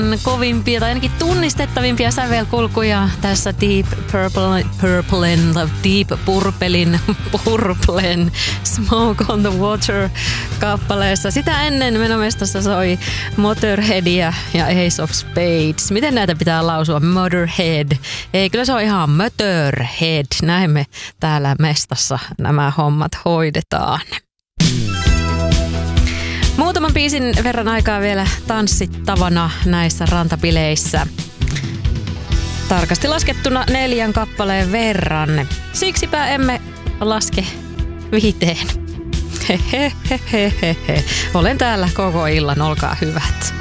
kovimpia tai ainakin tunnistettavimpia sävelkulkuja tässä Deep Purplen Smoke on the Water kappaleessa. Sitä ennen Menomestassa soi Motorheadia ja Ace of Spades. Miten näitä pitää lausua? Motorhead. Ei, kyllä se on ihan Motorhead. Näin me täällä mestassa nämä hommat hoidetaan. Muutaman biisin verran aikaa vielä tanssittavana näissä rantabileissä. Tarkasti laskettuna 4 kappaleen verran. Siksipä emme laske 5. Olen täällä koko illan, olkaa hyvät.